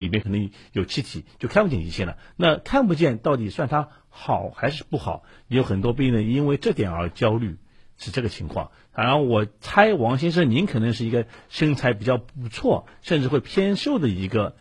面可能有气体，就看不见胰腺了。那看不见到底算它好还是不好？有很多病人因为这点而焦虑，是这个情况。然后我猜王先生您可能是一个身材比较不错，甚至会偏瘦的一个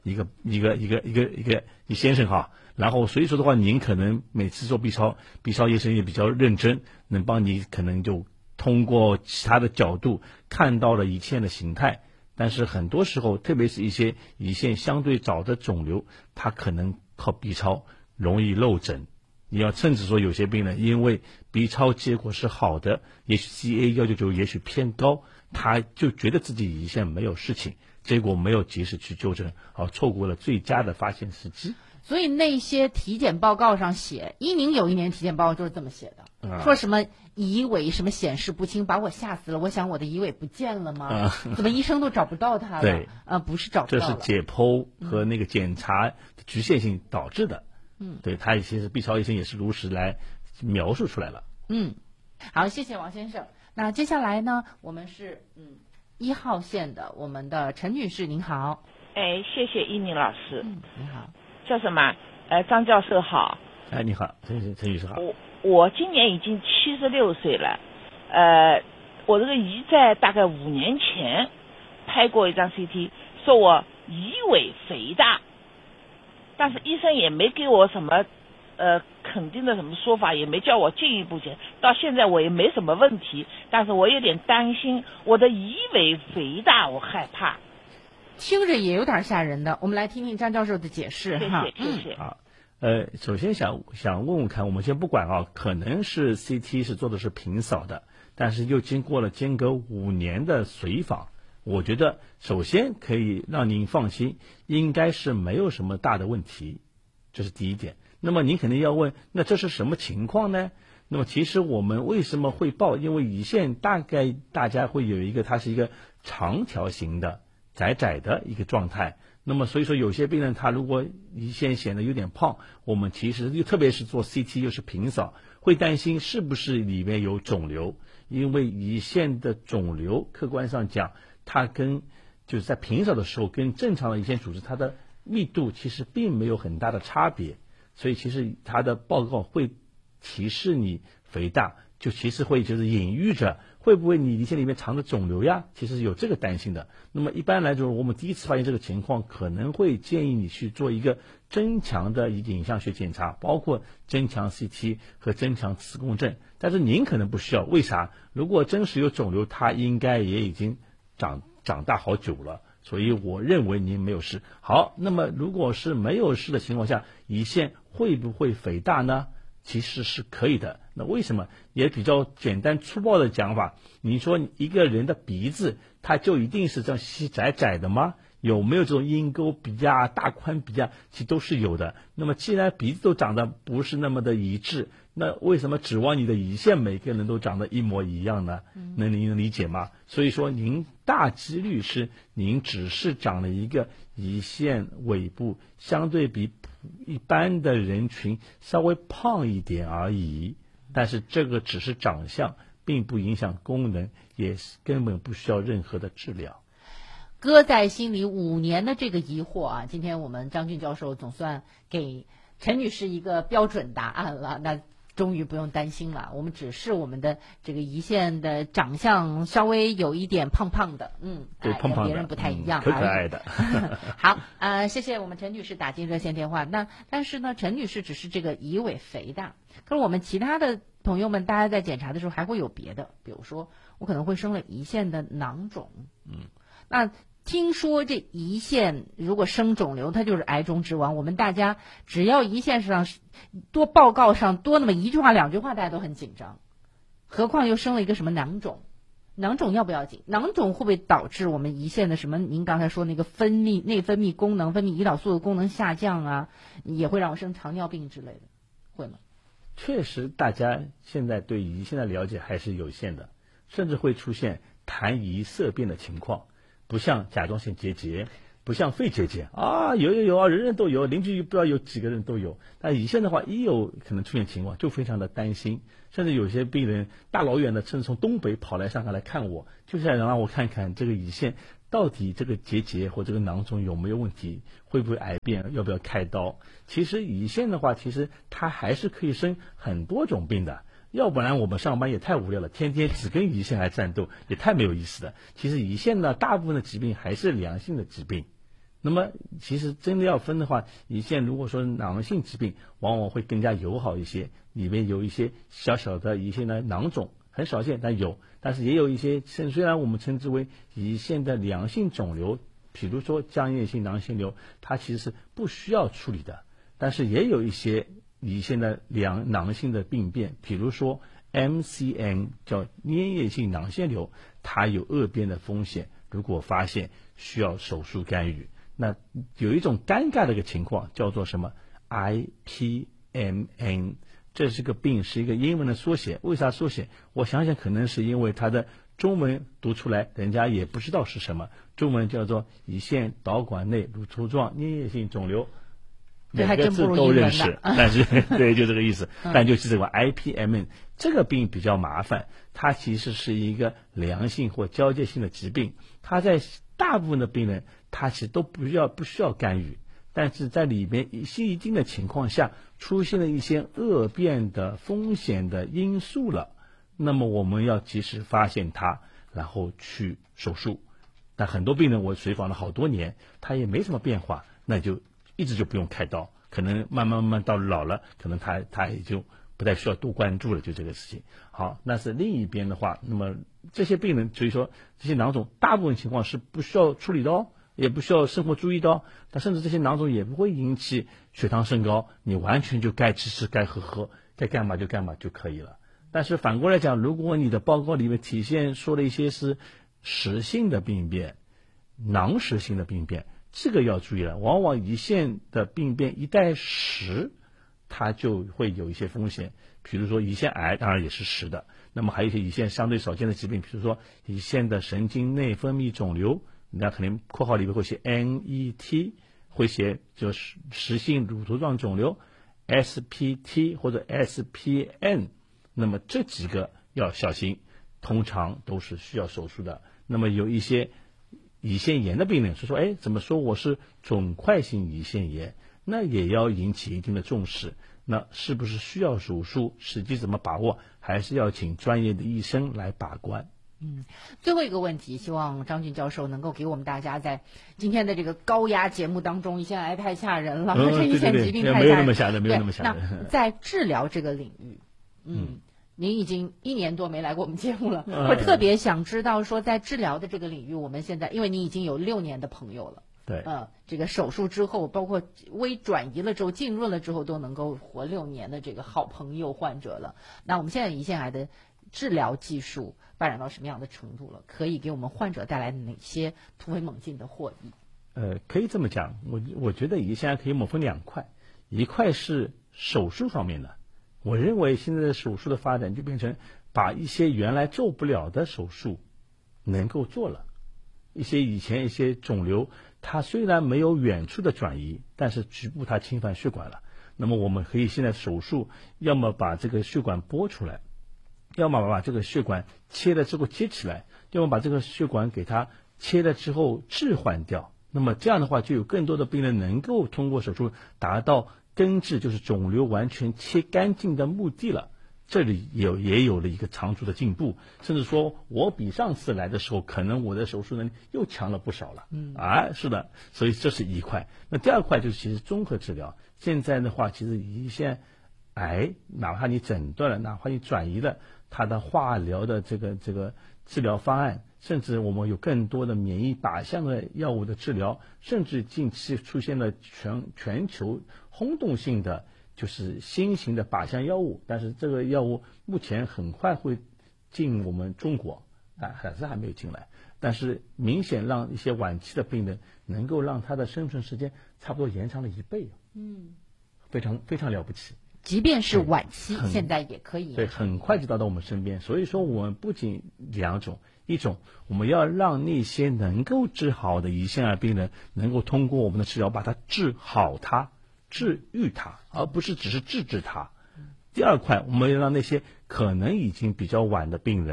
先生哈。然后所以说的话，您可能每次做 B 超医生也比较认真，能帮你可能就通过其他的角度看到了胰腺的形态。但是很多时候，特别是一些胰腺相对早的肿瘤，它可能靠 B 超容易漏诊。你要甚至说有些病人因为 B 超结果是好的，也许 CA199也许偏高，他就觉得自己胰腺没有事情，结果没有及时去纠正，错过了最佳的发现时机。 所以那些体检报告上写，伊宁有一年体检报告就是这么写的，说什么胰尾什么显示不清，把我吓死了。我想我的胰尾不见了吗？怎么医生都找不到它了？ 对， 不是找不到了， 这是解剖和那个检查局限性导致的。对，他其实 B 超医生也是如实来描述出来了。 好，谢谢王先生。那接下来呢，我们是1号线的我们的陈女士，您好。 谢谢伊宁老师。 你好。 叫什么？张教授好。 你好，陈女士好。 我今年已经76岁了。我这个胰在大概5年前拍过一张 CT， 说我胰尾肥大，但是医生也没给我什么肯定的什么说法，也没叫我进一步检，到现在我也没什么问题，但是我有点担心我的胰尾肥大，我害怕。 听着也有点吓人的，我们来听听张教授的解释。 谢谢。 好，首先想问问看，我们先不管可能是 CT 是做的是平扫的，但是又经过了间隔5年的随访，我觉得首先可以让您放心，应该是没有什么大的问题，这是第一点。那么您肯定要问，那这是什么情况呢？那么其实我们为什么会报？因为胰腺大概大家会有一个，它是一个长条形的窄的一个状态。那么所以说有些病人他如果胰腺显得有点胖，我们其实特别是做 CT 又是平扫，会担心是不是里面有肿瘤。因为胰腺的肿瘤客观上讲，它就是在平扫的时候跟正常的胰腺组织它的密度其实并没有很大的差别，所以其实它的报告会提示你肥大，就其实会就是隐喻着会不会你胰腺里面藏着肿瘤呀，其实有这个担心的。那么一般来说，我们第一次发现这个情况，可能会建议你去做一个增强的影像学检查，包括增强 CT 和增强磁共振。但是您可能不需要，为啥？如果真实有肿瘤，它应该也已经长大好久了，所以我认为您没有事。好，那么如果是没有事的情况下，胰腺会不会肥大呢？其实是可以的。那为什么？也比较简单粗暴的讲法，你说一个人的鼻子，它就一定是这样细窄的吗？有没有这种鹰钩鼻啊、大宽鼻啊？其实都是有的。那么既然鼻子都长得不是那么的一致，那为什么指望你的胰腺每个人都长得一模一样呢？您能理解吗？所以说您大几率是您只是长了一个胰腺尾部相对比一般的人群稍微胖一点而已，但是这个只是长相，并不影响功能，也根本不需要任何的治疗。 搁在心里5年的这个疑惑啊，今天我们张俊教授总算给陈女士一个标准答案了，那终于不用担心了。我们只是我们的这个胰腺的长相稍微有一点胖胖的， 对，胖胖的， 别人不太一样， 可爱的。 好，谢谢我们陈女士打进热线电话。但是呢，陈女士只是这个胰尾肥大，可是我们其他的朋友们，大家在检查的时候还会有别的，比如说我可能会生了胰腺的囊肿，那听说这胰腺如果生肿瘤，它就是癌中之王。我们大家只要胰腺上多报告上多那么1句话2句话，大家都很紧张，何况又生了一个什么囊肿？囊肿要不要紧？囊肿会不会导致我们胰腺的什么？您刚才说那个内分泌功能、分泌胰岛素的功能下降啊，也会让我生糖尿病之类的，会吗？ 确实，大家现在对胰腺的了解还是有限的，甚至会出现痰胰色变的情况。不像甲状腺结节，不像肺结节啊，有啊，人人都有，邻居不知道有几个人都有。但胰腺的话，一有可能出现情况，就非常的担心，甚至有些病人大老远的，甚至从东北跑来上海来看我，就是想让我看看这个胰腺到底这个结或这个囊肿有没有问题，会不会癌变，要不要开刀。其实胰腺的话，其实它还是可以生很多种病的，要不然我们上班也太无聊了，天天只跟胰腺癌战斗，也太没有意思了。其实胰腺呢，大部分的疾病还是良性的疾病。那么其实真的要分的话，胰腺如果说囊性疾病，往往会更加友好一些，里面有一些小小的胰腺的囊肿，很少见但有，但是也有一些虽然我们称之为胰腺的良性肿瘤，比如说浆液性囊腺瘤，它其实是不需要处理的，但是也有一些胰腺的囊性的病变，比如说 MCN 叫粘液性囊腺瘤，它有恶变的风险，如果发现需要手术干预。那有一种尴尬的一个情况叫做什么 IPMN， 这是个病，是一个英文的缩写。为啥缩写？我想想可能是因为它的中文读出来人家也不知道是什么，中文叫做胰腺导管内乳头状粘液性肿瘤，每个字都认识，但是对，就这个意思。但就记这个 IPMN， 这个病比较麻烦，它其实是一个良性或交界性的疾病，它在大部分的病人他其实都不需要干预，但是在里面一定的情况下出现了一些恶变的风险的因素了，那么我们要及时发现它，然后去手术。但很多病人我随访了好多年，他也没什么变化，那就一直就不用开刀，可能慢慢到老了，可能他也就不太需要多关注了，就这个事情。好，那是另一边的话，那么这些病人，所以说这些囊肿大部分情况是不需要处理的哦，也不需要生活注意的哦，但甚至这些囊肿也不会引起血糖升高，你完全就该吃该喝，该干嘛就干嘛就可以了。但是反过来讲，如果你的报告里面体现说了一些是实性的病变、囊实性的病变，这个要注意了，往往胰腺的病变一旦实，它就会有一些风险，比如说胰腺癌当然也是实的，那么还有一些胰腺相对少见的疾病，比如说胰腺的神经内分泌肿瘤，人家可能括号里面会写 NET， 会写就是实性乳头状肿瘤 SPT 或者 SPN， 那么这几个要小心，通常都是需要手术的。那么有一些胰腺炎的病人说怎么说我是肿块性胰腺炎，那也要引起一定的重视，那是不是需要手术，实际怎么把握，还是要请专业的医生来把关。 最后一个问题，希望张俊教授能够给我们大家在今天的这个高压节目当中，胰腺癌太吓人了，这胰腺疾病太吓人， 没有那么吓人，没有那么吓人。 那在治疗这个领域，您已经1年多没来过我们节目了，我特别想知道说，在治疗的这个领域，我们现在因为你已经有6年的朋友了。 对， 这个手术之后，包括微转移了之后、浸润了之后，都能够活6年的这个好朋友患者了。那我们现在胰腺癌的治疗技术发展到什么样的程度了？可以给我们患者带来哪些突飞猛进的获益？ 可以这么讲，我觉得胰腺癌可以分2块，一块是手术方面的。我认为现在的手术的发展就变成把一些原来做不了的手术能够做了。以前一些肿瘤，它虽然没有远处的转移，但是局部它侵犯血管了。那么我们可以现在手术，要么把这个血管拨出来，要么把这个血管切了之后接起来，要么把这个血管给它切了之后置换掉。那么这样的话，就有更多的病人能够通过手术达到根治，就是肿瘤完全切干净的目的了。这里也有了一个长足的进步，甚至说我比上次来的时候，可能我的手术能力又强了不少了。是的，所以这是一块。那第二块就是其实综合治疗。现在的话，其实胰腺癌，哪怕你诊断了，哪怕你转移了，它的化疗的这个治疗方案，甚至我们有更多的免疫靶向的药物的治疗，甚至近期出现了全球轰动性的就是新型的靶向药物，但是这个药物目前很快会进我们中国，还没有进来，但是明显让一些晚期的病人能够让他的生存时间差不多延长了1倍，非常非常了不起。 即便是晚期，现在也可以。 对，很快就到我们身边。所以说，我们不仅2种，一种我们要让那些能够治好的胰腺癌病人，能够通过我们的治疗把它治好它。治愈它，而不是只是治它。第二块，我们要让那些可能已经比较晚的病人，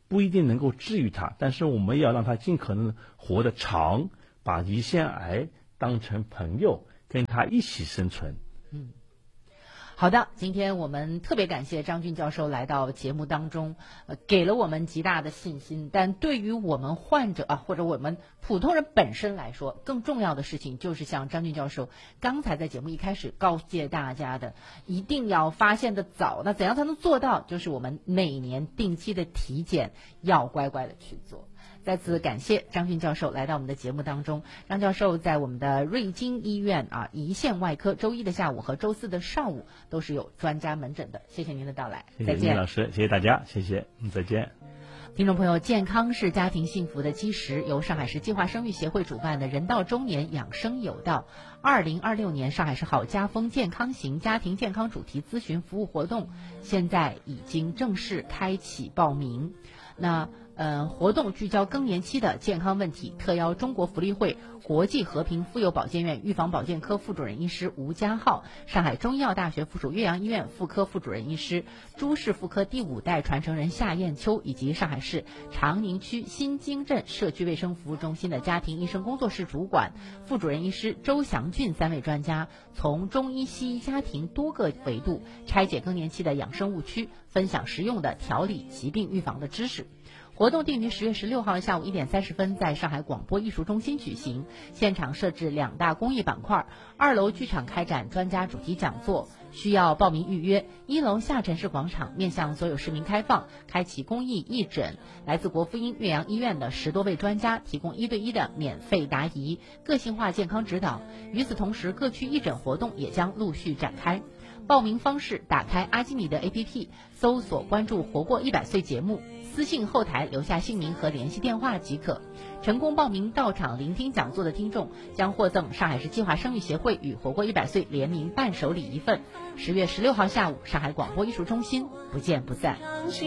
不一定能够治愈它，但是我们也要让它尽可能活得长，把胰腺癌当成朋友，跟它一起生存。 好的，今天我们特别感谢张军教授来到节目当中，给了我们极大的信心。但对于我们患者或者我们普通人本身来说，更重要的事情就是像张军教授刚才在节目一开始告诫大家的，一定要发现的早。那怎样才能做到？就是我们每年定期的体检要乖乖的去做。再次感谢张军教授来到我们的节目当中。张教授在我们的瑞金医院胰腺外科周一的下午和周四的上午都是有专家门诊的。谢谢您的到来， 再见。谢谢李老师，谢谢大家，谢谢，再见。 听众朋友，健康是家庭幸福的基石。由上海市计划生育协会主办的人到中年养生有道2026年上海市好家风健康行家庭健康主题咨询服务活动现在已经正式开启报名。那活动聚焦更年期的健康问题，特邀中国福利会国际和平妇幼保健院预防保健科副主任医师吴家浩，上海中医药大学附属岳阳医院妇科副主任医师、诸氏妇科第5代传承人夏艳秋，以及上海市长宁区新京镇社区卫生服务中心的家庭医生工作室主管、副主任医师周祥俊3位专家，从中医西医家庭多个维度拆解更年期的养生误区，分享实用的调理疾病预防的知识。活动定于10月16号下午1点30分在上海广播艺术中心举行，现场设置2大公益板块，2楼剧场开展专家主题讲座，需要报名预约。1楼下沉式广场面向所有市民开放，开启公益义诊，来自国妇婴岳阳医院的10多位专家提供1对1的免费答疑，个性化健康指导。与此同时，各区义诊活动也将陆续展开。报名方式：打开阿基米德 APP， 搜索关注活过100岁节目，私信后台留下姓名和联系电话即可。成功报名到场聆听讲座的听众将获赠上海市计划生育协会与活过100岁联名伴手礼1份。10月16号下午，上海广播艺术中心，不见不散。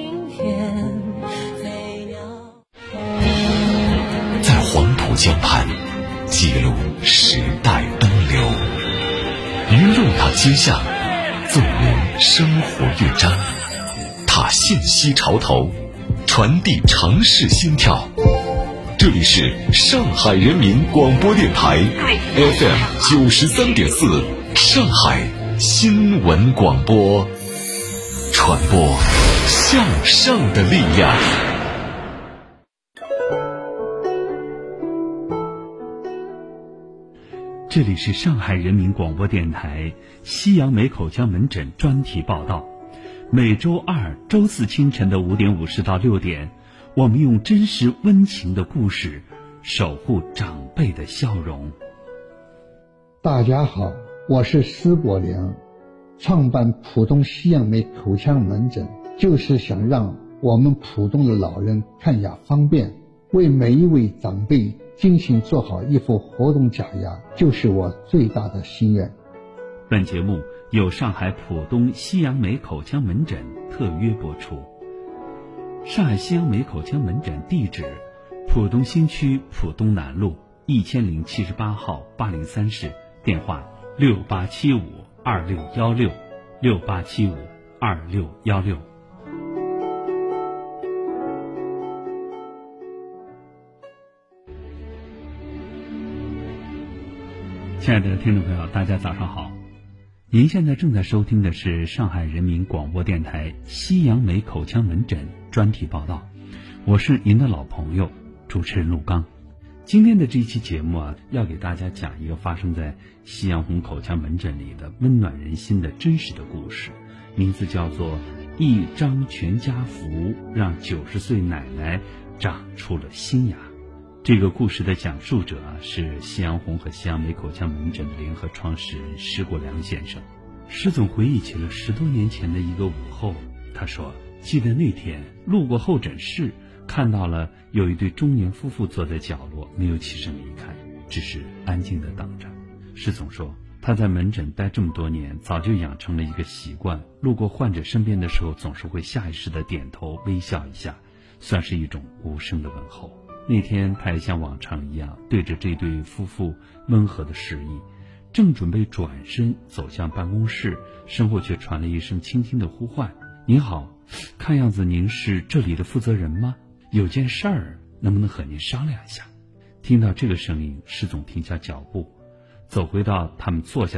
在黄浦江畔记录时代奔流，于肉塔街下纵容生活乐章，踏信息潮头，传递城市心跳。这里是上海人民广播电台 FM 93.4，上海新闻广播，传播向上的力量。 这里是上海人民广播电台西洋美口腔门诊专题报道，每周2、周4清晨的5点50到6点，我们用真实温情的故事守护长辈的笑容。 大家好，我是施伯良，创办浦东西洋美口腔门诊，就是想让我们浦东的老人看牙方便，为每一位长辈精心做好一副活动假牙，就是我最大的心愿。 本节目由上海浦东西洋美口腔门诊特约播出。上海西洋美口腔门诊地址：浦东新区浦东南路1078号803室，电话68752616 68752616。亲爱的听众朋友，大家早上好。您现在正在收听的是上海人民广播电台西洋美口腔门诊专题报道，我是您的老朋友主持人陆刚。今天的这一期节目要给大家讲一个发生在西洋红口腔门诊里的温暖人心的真实的故事，名字叫做一张全家福让90岁奶奶长出了新牙。这个故事的讲述者是西洋红和西洋美口腔门诊的联合创始人施国良先生。施总回忆起了10多年前的一个午后，他说，记得那天路过候诊室，看到了有一对中年夫妇坐在角落，没有起身离开，只是安静地等着。施总说，他在门诊待这么多年，早就养成了一个习惯，路过患者身边的时候，总是会下意识地点头微笑一下，算是一种无声的问候。那天他也像往常一样，对着这对夫妇温和的示意，正准备转身走向办公室，身后却传来一声轻轻的呼唤：“您好，看样子您是这里的负责人吗？ 有件事儿能不能和您商量一下？听到这个声音，施总停下脚步，走回到他们坐下